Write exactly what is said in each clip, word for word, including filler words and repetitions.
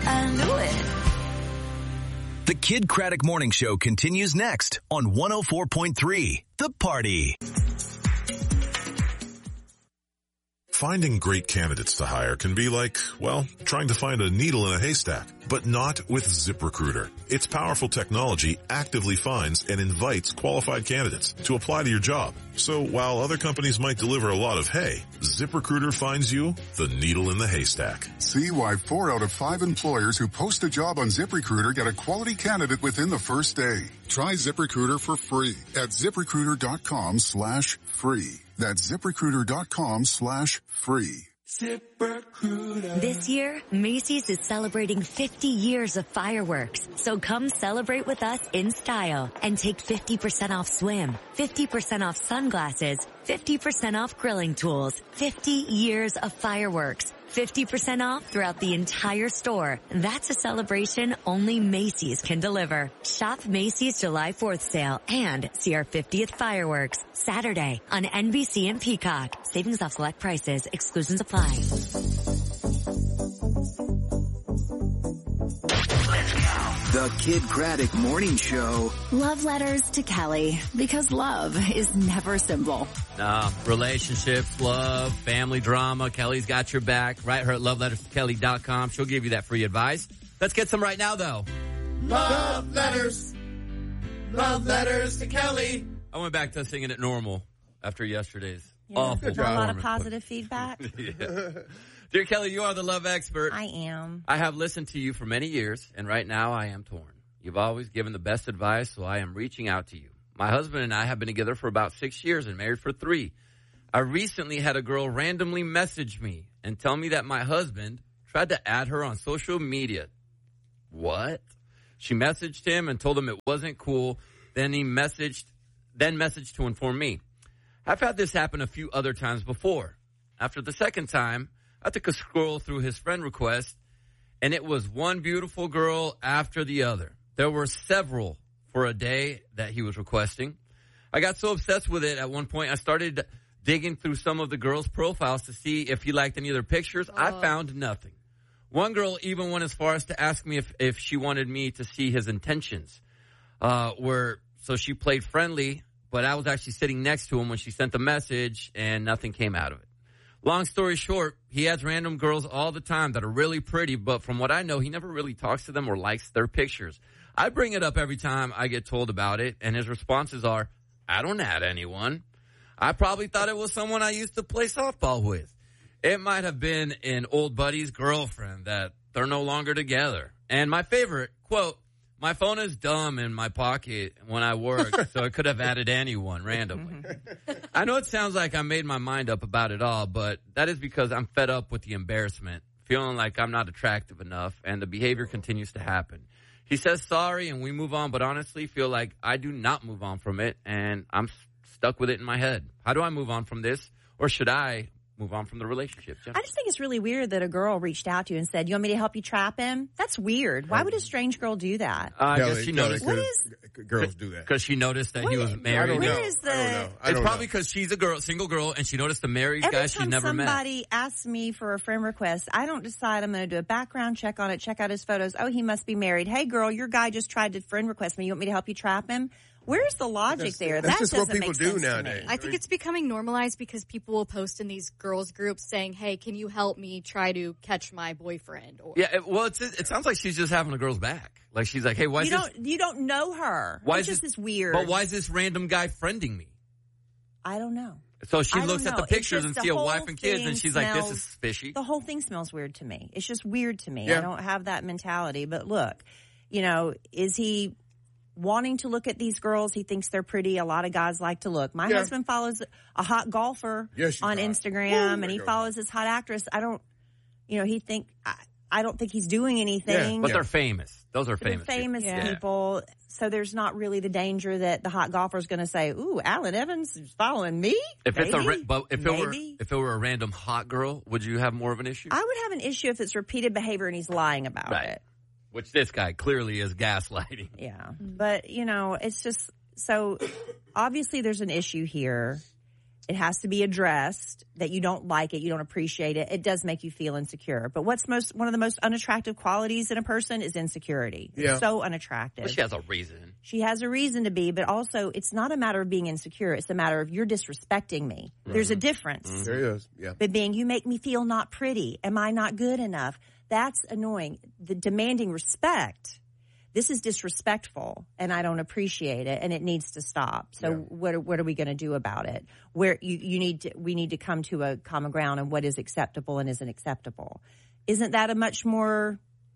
I knew it. The Kid Craddock Morning Show continues next on one oh four point three The Party. Finding great candidates to hire can be like, well, trying to find a needle in a haystack, but not with ZipRecruiter. Its powerful technology actively finds and invites qualified candidates to apply to your job. So while other companies might deliver a lot of hay, ZipRecruiter finds you the needle in the haystack. See why four out of five employers who post a job on ZipRecruiter get a quality candidate within the first day. Try ZipRecruiter for free at ZipRecruiter.com slash free. That's ZipRecruiter.com slash free. ZipRecruiter. This year, Macy's is celebrating fifty years of fireworks. So come celebrate with us in style and take fifty percent off swim, fifty percent off sunglasses, fifty percent off grilling tools, fifty years of fireworks. fifty percent off throughout the entire store. That's a celebration only Macy's can deliver. Shop Macy's July fourth sale and see our fiftieth fireworks Saturday on N B C and Peacock. Savings off select prices. Exclusions apply. The Kid Craddock Morning Show. Love letters to Kelly, because love is never simple. Nah, relationships, love, family drama. Kelly's got your back. Write her at love letters to kelly dot com. She'll give you that free advice. Let's get some right now, though. Love letters. Love letters to Kelly. I went back to singing it normal after yesterday's yeah, awful a lot of positive feedback. Yeah. Dear Kelly, you are the love expert. I am. I have listened to you for many years, and right now I am torn. You've always given the best advice, so I am reaching out to you. My husband and I have been together for about six years and married for three. I recently had a girl randomly message me and tell me that my husband tried to add her on social media. What? She messaged him and told him it wasn't cool. Then he messaged, then messaged to inform me. I've had this happen a few other times before. After the second time, I took a scroll through his friend request, and it was one beautiful girl after the other. There were several for a day that he was requesting. I got so obsessed with it at one point, I started digging through some of the girls' profiles to see if he liked any of their pictures. Oh. I found nothing. One girl even went as far as to ask me if, if she wanted me to see his intentions. Uh, where, so she played friendly, but I was actually sitting next to him when she sent the message, and nothing came out of it. Long story short, he adds random girls all the time that are really pretty, but from what I know, he never really talks to them or likes their pictures. I bring it up every time I get told about it, and his responses are, I don't add anyone. I probably thought it was someone I used to play softball with. It might have been an old buddy's girlfriend that they're no longer together. And my favorite, quote, my phone is dumb in my pocket when I work, so I could have added anyone randomly. I know it sounds like I made my mind up about it all, but that is because I'm fed up with the embarrassment, feeling like I'm not attractive enough, and the behavior continues to happen. He says sorry, and we move on, but honestly feel like I do not move on from it, and I'm stuck with it in my head. How do I move on from this, or should I move on from the relationship? Jeff? I just think it's really weird that a girl reached out to you and said, you want me to help you trap him? That's weird. Why would a strange girl do that? Uh, I guess she noticed. What is, girls do that. Because she noticed that what he was is, married. I don't know. Where is the, I don't know. I it's don't probably know. because she's a girl, single girl, and she noticed the married Every guy she never time met. somebody asks me for a friend request, I don't decide I'm going to do a background check on it, check out his photos. Oh, he must be married. Hey, girl, your guy just tried to friend request me. You want me to help you trap him? Where's the logic That's, there? that's that just doesn't what people make do sense nowadays. to me. I think it's becoming normalized because people will post in these girls groups saying, hey, can you help me try to catch my boyfriend? Or Yeah, it, well, it's, it sounds like she's just having a girl's back. Like, she's like, hey, why is you this... don't you don't know her. Why it's is just this this weird. But why is this random guy friending me? I don't know. So she I looks don't at the know. It's pictures just and the see a whole wife and kids, and thing she's like, this smells- is fishy. The whole thing smells weird to me. It's just weird to me. Yeah. I don't have that mentality. But look, you know, is he wanting to look at these girls? He thinks they're pretty. A lot of guys like to look. My Yeah. husband follows a hot golfer Yes, she's on hot. Instagram, Ooh, and he there follows this hot actress. I don't, you know, he think I, I don't think he's doing anything. But Yeah. they're famous. Those are They're famous. famous people. Yeah. people. So there's not really the danger that the hot golfer is going to say, "Ooh, Alan Evans is following me." If Maybe. it's a, ra- but if it were, Maybe. if it were a random hot girl, would you have more of an issue? I would have an issue if it's repeated behavior and he's lying about Right. it. Which this guy clearly is gaslighting. Yeah. But, you know, it's just so obviously there's an issue here. It has to be addressed that you don't like it, you don't appreciate it. It does make you feel insecure. But what's most one of the most unattractive qualities in a person is insecurity. Yeah. It's so unattractive. Well, she has a reason. She has a reason to be, but also it's not a matter of being insecure. It's a matter of you're disrespecting me. Right. There's a difference. Mm-hmm. There is, yeah. But being, you make me feel not pretty. Am I not good enough? That's annoying. The demanding respect. This is disrespectful, and I don't appreciate it, and it needs to stop. So, yeah. what are, what are we going to do about it? Where you, you need to, we need to come to a common ground on what is acceptable and isn't acceptable. Isn't that a much more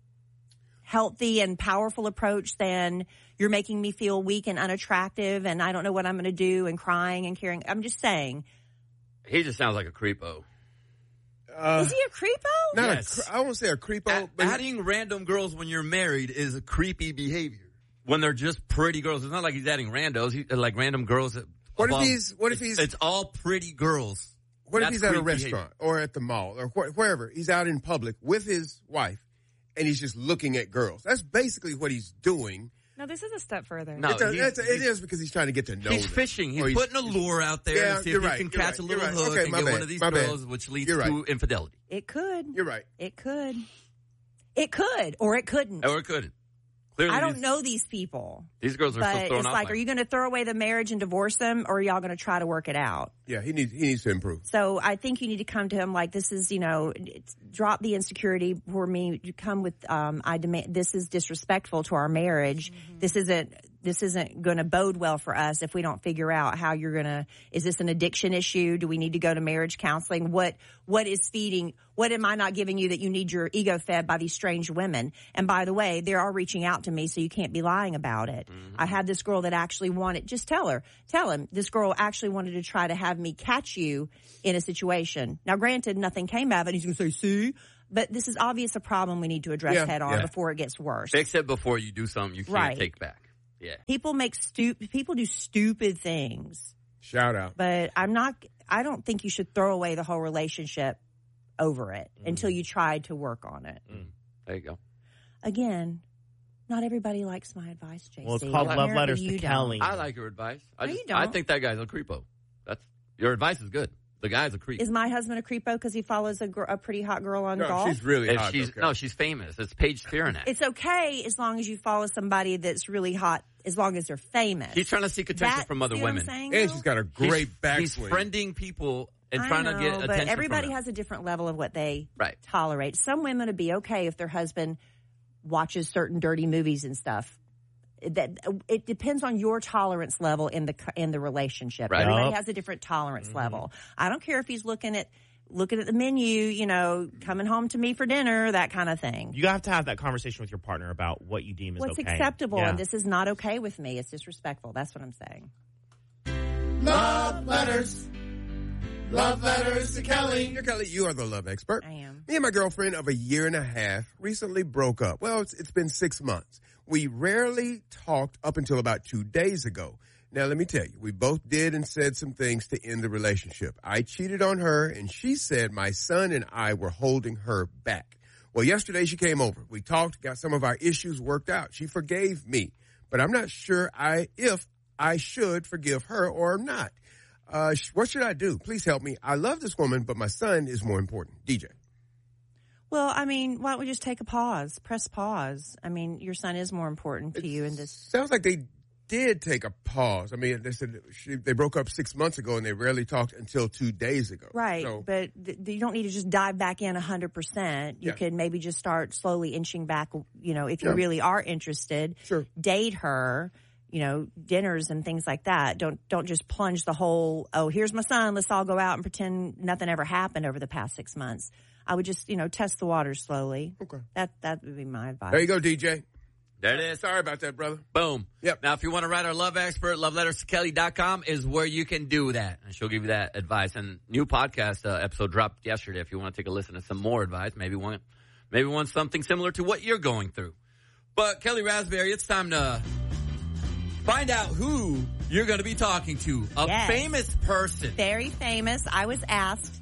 healthy and powerful approach than you're making me feel weak and unattractive, and I don't know what I'm going to do, and crying and caring? I'm just saying. He just sounds like a creepo. Uh, is he a creepo? Not yes. a, I won't say a creepo. A- but adding random girls when you're married is a creepy behavior. When they're just pretty girls, it's not like he's adding randos. He, like random girls. That, what above, if he's? What if he's? It's all pretty girls. What That's if he's at a creepy restaurant behavior. or at the mall or wh- wherever? He's out in public with his wife, and he's just looking at girls. That's basically what he's doing. No, this is a step further. No, it's a, he, it's a, it is because he's trying to get to know He's them. fishing. He's, Or he's putting a lure out there Yeah, to see you're if he right, can you're catch right, a you're little right. hook Okay, and my get bad, one of these my bad. girls, which leads You're to right. infidelity. It could. You're right. It could. It could, or it couldn't. Or it couldn't. Clearly, I don't these, know these people. These girls are but still throwing it's off. like, are you going to throw away the marriage and divorce them, or are y'all going to try to work it out? Yeah, he needs he needs to improve. So I think you need to come to him like, this is, you know, it's, drop the insecurity for me. You come with, um, I demand, this is disrespectful to our marriage. Mm-hmm. This isn't, this isn't going to bode well for us if we don't figure out how you're going to, is this an addiction issue? Do we need to go to marriage counseling? What, what is feeding, what am I not giving you that you need your ego fed by these strange women? And by the way, they're all reaching out to me, so you can't be lying about it. Mm-hmm. I had this girl that actually wanted, just tell her, tell him, this girl actually wanted to try to have me catch you in a situation. Now, granted, nothing came of it. He's going to say, see? But this is obvious a problem we need to address Yeah, head on yeah. before it gets worse. Fix it before you do something you can't Right. take back. Yeah. People make stupid, people do stupid things. Shout out. But I'm not, I don't think you should throw away the whole relationship over it mm. until you try to work on it. Mm. There you go. Again, not everybody likes my advice, J C. Well, it's called Apparently Love Letters you to don't. Kelly. I like your advice. I No, just, you don't. I think that guy's a creepo. That's your advice is good. The guy's a creep. Is my husband a creepo because he follows a, gr- a pretty hot girl on No, golf? she's really If hot. she's, okay. No, she's famous. It's Paige Spiranak. It's okay as long as you follow somebody that's really hot, as long as they're famous. He's trying to seek attention That- from other see what I'm women. saying, And though? she's got a great he's, backswing. He's friending people and I trying know, to get but attention everybody from them. has a different level of what they Right. tolerate. Some women would be okay if their husband watches certain dirty movies and stuff. That it depends on your tolerance level in the in the relationship. Right. Everybody Yep. has a different tolerance Mm-hmm. level. I don't care if he's looking at looking at the menu, you know, coming home to me for dinner, that kind of thing. You have to have that conversation with your partner about what you deem is What's okay. acceptable, Yeah. and this is not okay with me. It's disrespectful. That's what I'm saying. Love letters. Love letters to Kelly. Dear Kelly, you are the love expert. I am. Me and my girlfriend of a year and a half recently broke up. Well, it's, it's been six months. We rarely talked up until about two days ago. Now, let me tell you, we both did and said some things to end the relationship. I cheated on her, and she said my son and I were holding her back. Well, yesterday she came over. We talked, got some of our issues worked out. She forgave me, but I'm not sure I if I should forgive her or not. Uh, sh- what should I do? Please help me. I love this woman, but my son is more important. D J. Well, I mean, why don't we just take a pause? Press pause. I mean, your son is more important to you in this. Sounds like they did take a pause. I mean, they said she, they broke up six months ago and they rarely talked until two days ago. Right, So, but th- you don't need to just dive back in one hundred percent. You Yeah. could maybe just start slowly inching back, you know, if you Yeah. really are interested. Sure. Date her, you know, dinners and things like that. Don't don't just plunge the whole, oh, here's my son, let's all go out and pretend nothing ever happened over the past six months. I would just, you know, test the waters slowly. Okay. That that would be my advice. there you go, D J. There it is. Sorry about that, brother. Boom. Yep. Now, if you want to write our love expert, love letters to kelly dot com is where you can do that. And she'll give you that advice. And new podcast uh, episode dropped yesterday. If you want to take a listen to some more advice, maybe want, maybe want something similar to what you're going through. But Kelly Raspberry, it's time to find out who you're going to be talking to. A Yes. famous person. Very famous. I was asked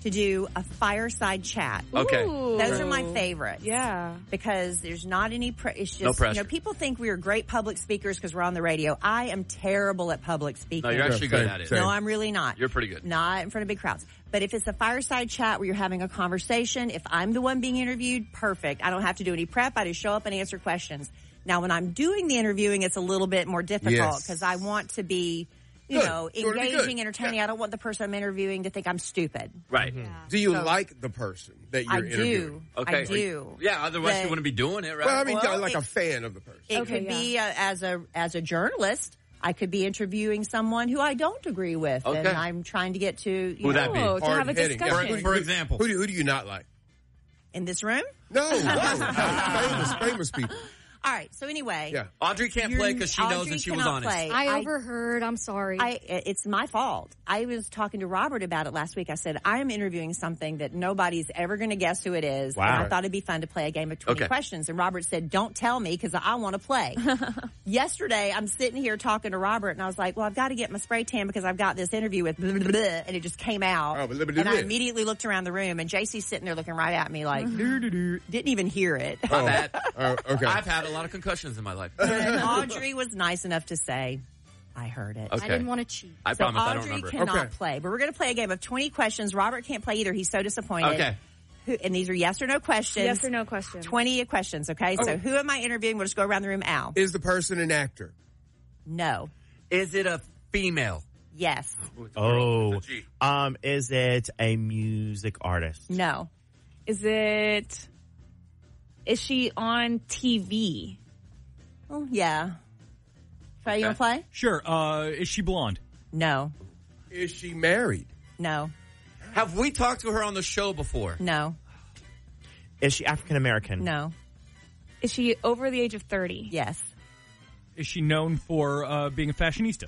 to do a fireside chat. Okay. Ooh. Those are my favorites. Yeah. Because there's not any, pre- it's just, No pressure. you know, people think we are great public speakers because we're on the radio. I am terrible at public speaking. No, you're actually good at it. No, I'm really not. You're pretty good. Not in front of big crowds. But if it's a fireside chat where you're having a conversation, if I'm the one being interviewed, perfect. I don't have to do any prep. I just show up and answer questions. Now, when I'm doing the interviewing, it's a little bit more difficult Yes. because I want to be, you Good. know, You wanna be engaging, good. entertaining. I don't want the person I'm interviewing to think I'm stupid. Right. Do you So- like the person that you're I interviewing? do. Okay. I do. Yeah, otherwise The- you wouldn't be doing it, right? Well, I mean, Well, like it- a fan of the person. It Okay, could yeah. be uh, as a as a journalist. I could be interviewing someone who I don't agree with, and Okay. I'm trying to get to. You Who'd that be? Oh, to have a Hard-heading. discussion. Who do you- For example. Who do, who do you not like? in this room. No, no, no. famous, famous people. All right. So anyway, Yeah. Audrey can't you're- play because she knows Audrey and she was cannot honest. play. I, I- overheard. I'm sorry. I, it's my fault. I was talking to Robert about it last week. I said, I am interviewing something that nobody's ever going to guess who it is. Wow. And I thought it'd be fun to play a game of twenty Okay. questions. And Robert said, don't tell me because I want to play. Yesterday, I'm sitting here talking to Robert and I was like, well, I've got to get my spray tan because I've got this interview with blah, blah, blah, blah, and it just came out. Oh, blah, blah, blah, and I blah. immediately looked around the room and J C's sitting there looking right at me like, doo, doo, doo. Didn't even hear it. My bad. Oh, okay. I've had a lot of concussions in my life. And Audrey was nice enough to say, I heard it. Okay. I didn't want to cheat. I So promise I don't Audrey remember. cannot Okay. play, but we're going to play a game of twenty questions. Robert can't play either. He's so disappointed. Okay. Who, and these are yes or no questions. Yes or no question. twenty questions, okay? Oh. So who am I interviewing? We'll just go around the room. Al. Is the person an actor? No. Is it a female? Yes. Oh, It's a G. um, is it a music artist? No. Is it? Is she on T V? Oh, yeah. Trey, you want to play? Sure. Uh, is she blonde? No. Is she married? No. Have we talked to her on the show before? No. Is she African American? No. Is she over the age of thirty? Yes. Is she known for uh, being a fashionista?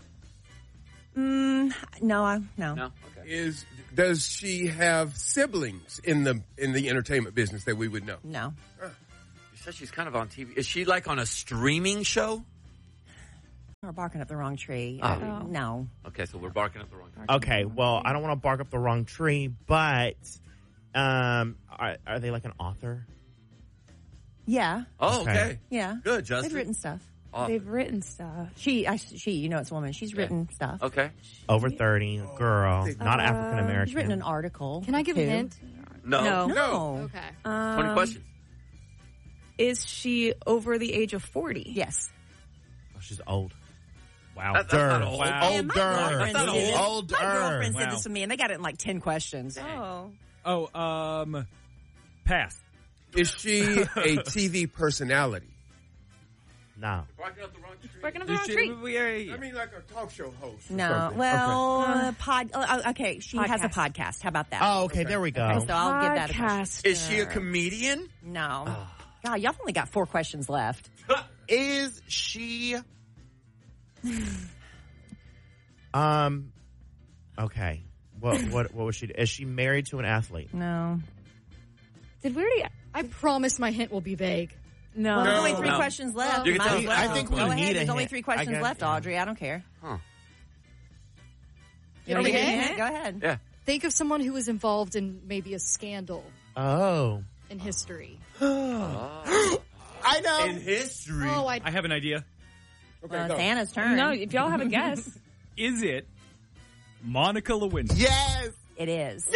Mm, no, I, no. No. Okay. Is does she have siblings in the in the entertainment business that we would know? No. You said she's kind of on T V. Is she like on a streaming show? We're barking up the wrong tree. Oh. Uh, no. Okay, so we're barking up the wrong tree. Okay, well, I don't want to bark up the wrong tree, but um, are, are they like an author? Yeah. Oh, okay. Okay. Yeah. Good, Justin. They've written stuff. Awesome. They've written stuff. She, I, she, you know, it's a woman. She's Yeah. written stuff. Okay. Over thirty, girl, not African American. She's written an article. Can I give a too. hint? No. No. No. Okay. Um, twenty questions. Is she over the age of forty? Yes. Oh, she's old. Wow. That- that's not old. Wow. Yeah, my Older. girlfriend That's not did this. old. My girlfriend Older. said Wow. this to me, and they got it in like ten questions. Oh. Oh, um, pass. Is she a T V personality? No. Barking up the wrong tree. Barking up the wrong tree. I mean, like a talk show host. or No, something. well, Okay. uh, pod. Oh, okay, she has a podcast. How about that? Oh, okay, there we go. Okay, so I'll give that a question. Podcaster. Is she a comedian? No. Oh. God, y'all only got four questions left. Is she? um. Okay. What what what was she? Is she married to an athlete? No. Did we already? I promise my hint will be vague. No. Well, there's only No. three No. questions left. You can Might tell as me- well. I think we Go need ahead. a There's only hint. three I questions got- left, Audrey. I don't care. Huh. You want Okay. to get a hint? Go ahead. Yeah. Think of someone who was involved in maybe a scandal Oh. in history. I know. In history. Oh, I I have an idea. Okay, Uh, go. it's Anna's turn. No, if y'all have a guess. Is it Monica Lewinsky? Yes. It is.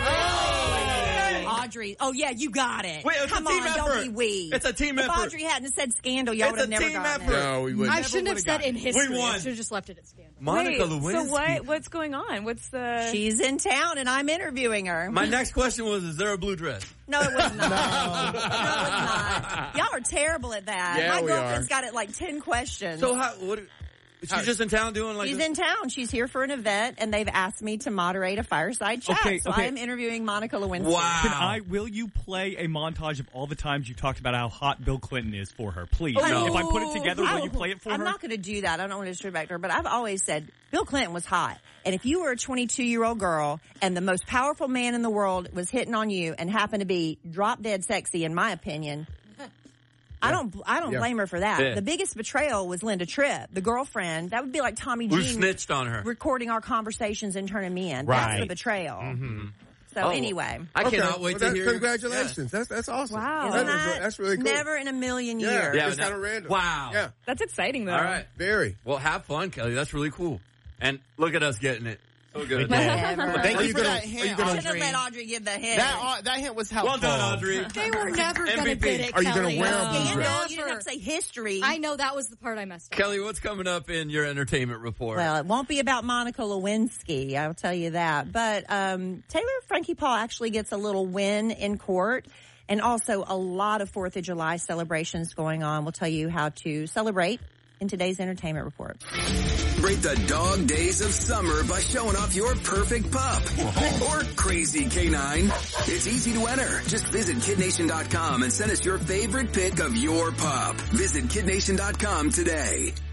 Audrey. Oh, yeah, you got it. Wait, it's a Come team on, effort. don't be we. It's a team if effort. Audrey hadn't said scandal, y'all It's would have a never team gotten effort. it. No, we wouldn't. I shouldn't have said in history. We won. I should have just left it at scandal. Monica Wait, Lewinsky. So what? What's going on? What's the? She's in town, and I'm interviewing her. My next question was, is there a blue dress? No, it was not. no. it was not. Y'all are terrible at that. Yeah, My we girlfriend's are. got it like ten questions. So how, what, is she just in town doing like She's this? in town. She's here for an event, and they've asked me to moderate a fireside chat. Okay, so okay. I'm interviewing Monica Lewinsky. Wow. Can I? Will you play a montage of all the times you talked about how hot Bill Clinton is for her, please? no. If I put it together, will you play it for I'm her? not going to do that. I don't want to disrespect her, but I've always said Bill Clinton was hot. And if you were a twenty-two-year-old girl and the most powerful man in the world was hitting on you and happened to be drop dead sexy, in my opinion, I don't, I don't Yeah. blame her for that. Yeah. The biggest betrayal was Linda Tripp, the girlfriend. That would be like Tommy Who Jean snitched on her? recording our conversations and turning me in. Right. That's the betrayal. Mm-hmm. So Oh, anyway. I Okay. cannot wait Well, to that- hear. Congratulations. That's that's awesome. Wow. That Isn't is- that that's really cool. Never in a million Yeah, years. Yeah, it's now- kind of random. Wow. Yeah, That's exciting, though. All right. very. Well, have fun, Kelly. That's really cool. And look at us getting it. So good. Whatever. Well, thank Are you you for gonna- that are you hint, gonna- I should have Audrey. let Audrey give the hint. That uh, that hint was helpful. Well done, Audrey. They were never going to M V P. get it, Are you gonna Kelly. wear a No. blue Scandal. dress? You didn't have to say history. I know that was the part I messed up. Kelly, what's coming up in your entertainment report? Well, it won't be about Monica Lewinsky, I'll tell you that. But um, Taylor Frankie Paul actually gets a little win in court, and also a lot of Fourth of July celebrations going on. We'll tell you how to celebrate in today's entertainment report. Break the dog days of summer by showing off your perfect pup or crazy canine. It's easy to enter. Just visit kid nation dot com and send us your favorite pic of your pup. Visit kid nation dot com today.